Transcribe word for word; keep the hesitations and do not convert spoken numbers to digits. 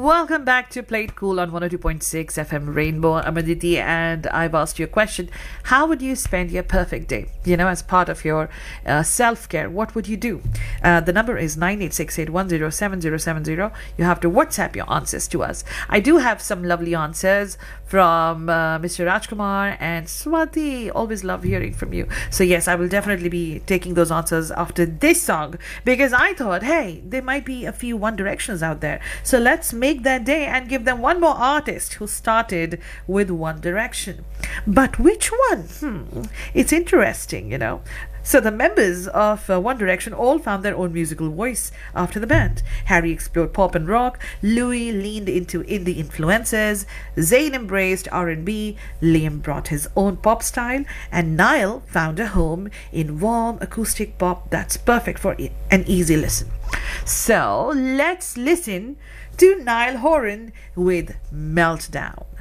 Welcome back to Play It Cool on one oh two point six F M Rainbow. I'm Aditi, and I've asked you a question. How would you spend your perfect day? You know, as part of your uh, self-care, what would you do? Uh, the number is nine eight six eight one zero seven zero seven zero. You have to WhatsApp your answers to us. I do have some lovely answers from uh, Mister Rajkumar and Swati. Always love hearing from you. So yes, I will definitely be taking those answers after this song, because I thought, hey, there might be a few One Directions out there. So let's make that day and give them one more artist who started with One Direction. But which one? Hmm, it's interesting, you know. So the members of uh, One Direction all found their own musical voice after the band. Harry explored pop and rock, Louis leaned into indie influences, Zayn embraced R and B, Liam brought his own pop style, and Niall found a home in warm acoustic pop that's perfect for e- an easy listen. So let's listen to Niall Horan with Meltdown.